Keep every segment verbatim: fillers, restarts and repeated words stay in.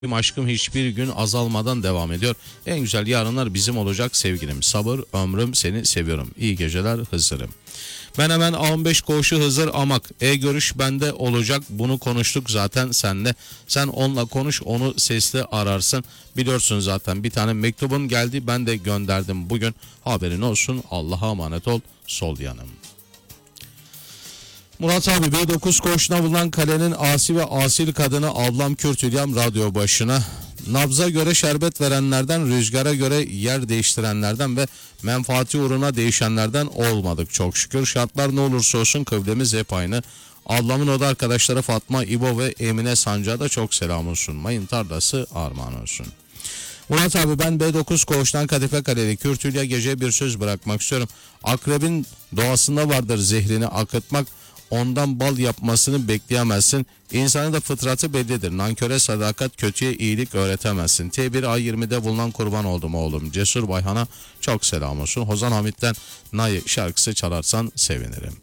Aşkım hiçbir gün azalmadan devam ediyor. En güzel yarınlar bizim olacak sevgilim. Sabır ömrüm seni seviyorum. İyi geceler Hızır'ım. Ben hemen A on beş koğuşu Hızır Amak. E-görüş bende olacak. Bunu konuştuk zaten senle. Sen onunla konuş, onu sesli ararsın. Biliyorsun zaten bir tane mektubun geldi. Ben de gönderdim bugün. Haberin olsun. Allah'a emanet ol. Sol yanım. Murat abi B dokuz koğuşuna bulunan kalenin asi ve asil kadını ablam Kürt Hülyam radyo başına. Nabza göre şerbet verenlerden, rüzgara göre yer değiştirenlerden ve menfaati uğruna değişenlerden olmadık çok şükür. Şartlar ne olursa olsun kıblemiz hep aynı. Ablamın oda arkadaşları Fatma, İbo ve Emine Sancağa da çok selam olsun. Mayın tarlası armağan olsun. Murat abi ben B dokuz koğuştan Kadife Kaleli Kürt Hülya geceye bir söz bırakmak istiyorum. Akrebin doğasında vardır zehrini akıtmak. Ondan bal yapmasını bekleyemezsin. İnsanın da fıtratı bellidir. Nanköre sadakat, kötüye iyilik öğretemezsin. T bir A yirmide bulunan kurban oldum oğlum. Cesur Bayhan'a çok selam olsun. Hozan Hamit'ten Nayı şarkısı çalarsan sevinirim.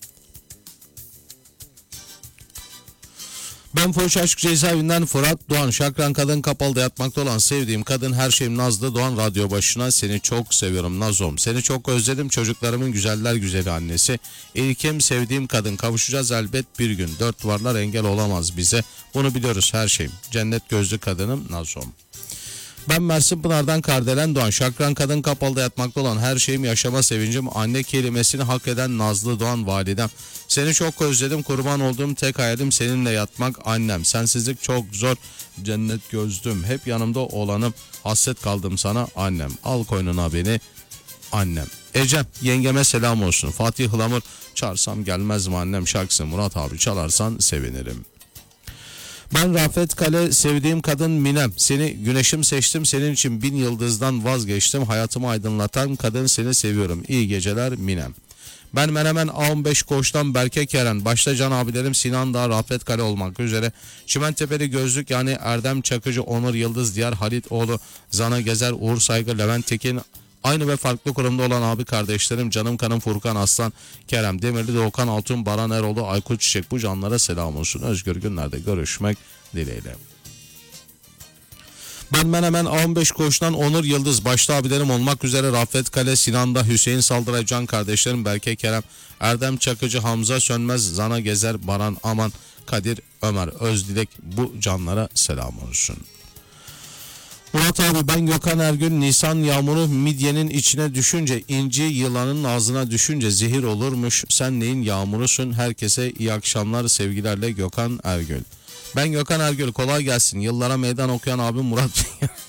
Ben Foş Aşk Cezaevinden Fırat Doğan. Şakran kadın kapalıda yatmakta olan sevdiğim kadın her şeyim Nazlı Doğan radyo başına. Seni çok seviyorum Nazom. Seni çok özledim çocuklarımın güzeller güzeli annesi. İlkim sevdiğim kadın kavuşacağız elbet bir gün. Dört duvarlar engel olamaz bize. Bunu biliyoruz her şeyim. Cennet gözlü kadınım Nazom. Ben Mersin Pınar'dan Kardelen Doğan. Şakran kadın kapalıda yatmakta olan her şeyim yaşama sevincim. Anne kelimesini hak eden Nazlı Doğan validem. Seni çok özledim kurban olduğum tek hayalim seninle yatmak annem. Sensizlik çok zor cennet gözlüm. Hep yanımda olanım hasret kaldım sana annem. Al koynuna beni annem. Ecem yengeme selam olsun. Fatih Hılamur çağırsam gelmez mi annem şarkısı Murat abi çalarsan sevinirim. Ben Rafet Kale sevdiğim kadın Minem. Seni güneşim seçtim senin için bin yıldızdan vazgeçtim. Hayatımı aydınlatan kadın seni seviyorum. İyi geceler Minem. Ben Menemen A on beş koğuştan Berke Keren. Başta can abilerim Sinan Dağ, Rafet Kale olmak üzere. Çimentepe'li Gözlük yani Erdem Çakıcı, Onur Yıldız, Diyar Halitoğlu, Zana Gezer, Uğur Saygı, Levent Tekin. Aynı ve farklı kurumda olan abi kardeşlerim canım kanım Furkan Aslan, Kerem Demirli, Doğukan Altun, Baran Eroğlu, Aykut Çiçek bu canlara selam olsun. Özgür günlerde görüşmek dileğiyle. Ben ben hemen A on beş koğuştan Onur Yıldız, başta abilerim olmak üzere Rafet Kale, Sinan'da, Hüseyin Saldıray, can kardeşlerim Berke Kerem, Erdem Çakıcı, Hamza Sönmez, Zana Gezer, Baran Aman, Kadir, Ömer Özdilek bu canlara selam olsun. Murat abi ben Gökhan Ergün. Nisan yağmuru midyenin içine düşünce, inci yılanın ağzına düşünce zehir olurmuş. Sen neyin yağmurusun? Herkese iyi akşamlar sevgilerle Gökhan Ergül. Ben Gökhan Ergül, kolay gelsin. Yıllara meydan okuyan abim Murat.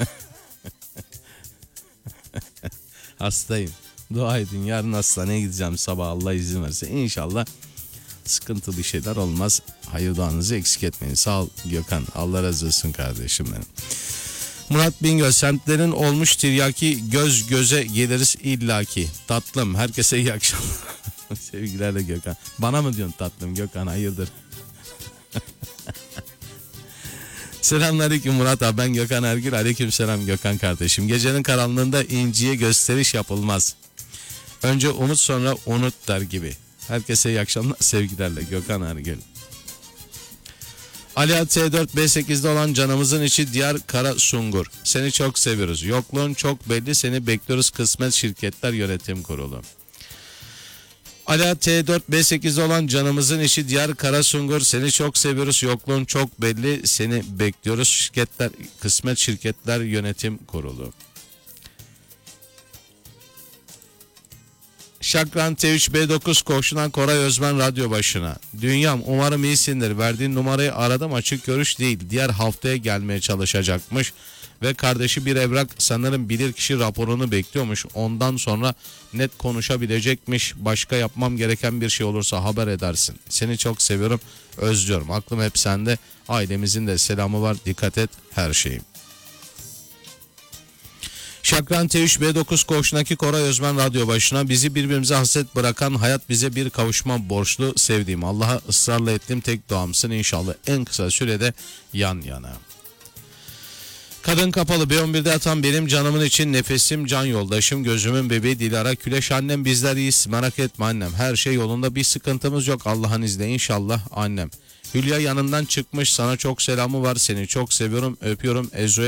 Hastayım. Dua edin, yarın hastaneye gideceğim sabah Allah izin verirse. İnşallah sıkıntılı şeyler olmaz. Hayır duanızı eksik etmeyin. Sağ ol Gökhan. Allah razı olsun kardeşim benim. Murat Bingöl, semtlerin olmuş tiryaki, göz göze geliriz illaki. Tatlım, herkese iyi akşamlar. Sevgilerle Gökhan. Bana mı diyorsun tatlım Gökhan, hayırdır? Selamünaleyküm Murat abi, ben Gökhan Ergül. Aleykümselam Gökhan kardeşim. Gecenin karanlığında inciye gösteriş yapılmaz. Önce umut sonra unut der gibi. Herkese iyi akşamlar sevgilerle Gökhan Ergül. Ali T dört B sekizde olan canımızın içi Diyar Kara Sungur. Seni çok seviyoruz. Yokluğun çok belli, seni bekliyoruz Kısmet Şirketler Yönetim Kurulu. Ali T dört B sekizde olan canımızın içi Diyar Kara Sungur. Seni çok seviyoruz. Yokluğun çok belli, seni bekliyoruz Şirketler Kısmet Şirketler Yönetim Kurulu. Şakran T üç B dokuz koğuşundan Koray Özmen radyo başına. Dünyam umarım iyisindir. Verdiğin numarayı aradım, açık görüş değil. Diğer haftaya gelmeye çalışacakmış. Ve kardeşi bir evrak sanırım bilirkişi raporunu bekliyormuş. Ondan sonra net konuşabilecekmiş. Başka yapmam gereken bir şey olursa haber edersin. Seni çok seviyorum, özlüyorum. Aklım hep sende. Ailemizin de selamı var. Dikkat et her şeyim. Şakran T üç B dokuz koğuşundaki Koray Özmen radyo başına. Bizi birbirimize hasret bırakan hayat bize bir kavuşma borçlu sevdiğim. Allah'a ısrarla ettiğim tek duamsın, inşallah en kısa sürede yan yana. Kadın kapalı B on birde yatan benim canımın için nefesim can yoldaşım gözümün bebeği Dilara Küleş annem bizler iyiyiz merak etme annem her şey yolunda bir sıkıntımız yok Allah'ın izniyle inşallah annem. Hülya yanından çıkmış, sana çok selamı var, seni çok seviyorum, öpüyorum. Ezo'ya